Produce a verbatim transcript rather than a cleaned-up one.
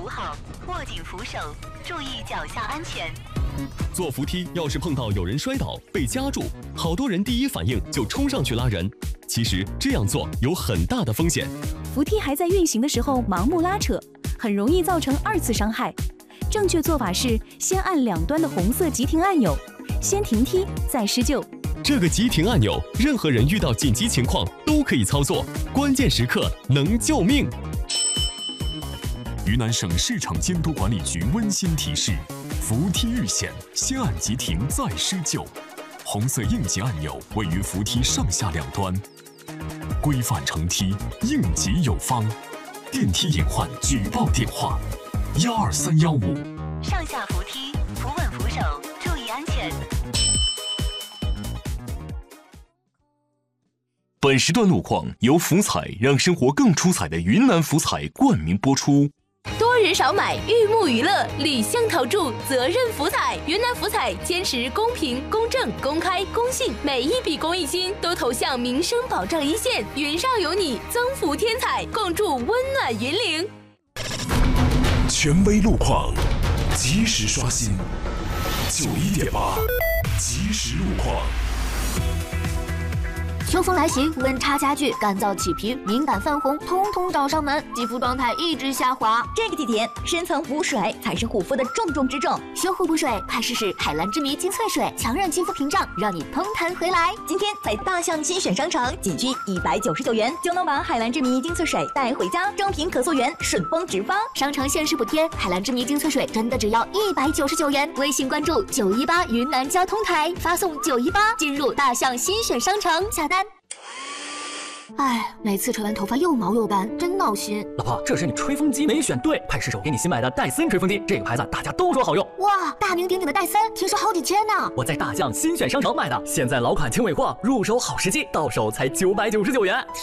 扶好，握紧扶手，注意脚下安全。 坐扶梯要是碰到有人摔倒被夹住，好多人第一反应就冲上去拉人。其实这样做有很大的风险。 扶梯还在运行的时候盲目拉扯，很容易造成二次伤害。正确做法是先按两端的红色急停按钮，先停梯再施救。 这个急停按钮，任何人遇到紧急情况都可以操作，关键时刻能救命。 云南省市场监督管理局温馨提示：扶梯遇险，先按急停再施救。红色应急按钮位于扶梯上下两端。规范乘梯，应急有方。电梯隐患举报电话：幺二三幺五。 上下扶梯，扶稳扶手，注意安全。 本时段路况由福彩让生活更出彩的云南福彩冠名播出。 多人少买，玉木娱乐，理想投注，责任福彩。云南福彩坚持公平、公正、公开、公信，每一笔公益金都投向民生保障一线。云上有你，增福添彩，共筑温暖云岭。 权威路况，及时刷新。九一点八，及时路况。 秋风来袭，温差加剧，干燥起皮、敏感泛红，通通找上门，肌肤状态一直下滑。 这个季节，深层补水才是护肤的重中之重。 修护补水，快试试海蓝之谜精粹水，强韧肌肤屏障，让你嘭弹回来。 今天在大象新选商城，仅需一百九十九元就能把海蓝之谜精粹水带回家，正品可溯源，顺丰直发。 商城限时补贴，海蓝之谜精粹水真的只要一百九十九元。微信关注九一八云南交通台，发送九一八进入大象新选商城下单。哎，每次吹完头发又毛又干，真闹心。 老婆，这是你吹风机没选对，派失手给你新买的戴森吹风机，这个牌子大家都说好用。 哇，大名鼎鼎的戴森，听说好几千呢。 我在大象新选商城买的，现在老款轻尾货，入手好时机，到手才九百九十九元。